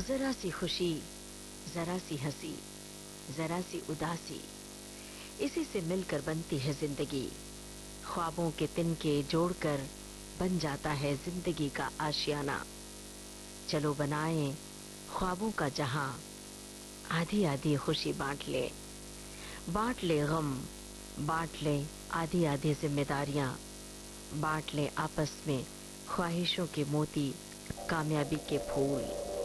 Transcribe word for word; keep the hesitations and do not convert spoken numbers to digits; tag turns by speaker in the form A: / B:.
A: जरा सी खुशी, जरा सी हंसी, जरा सी उदासी, इसी से मिलकर बनती है जिंदगी। ख्वाबों के तिनके जोड़कर बन जाता है जिंदगी का आशियाना। चलो बनाएं ख्वाबों का जहां, आधी आधी खुशी बांट ले, बांट ले गम, बांट ले आधी आधी जिम्मेदारियां, बांट ले आपस में ख्वाहिशों के मोती, कामयाबी के फूल।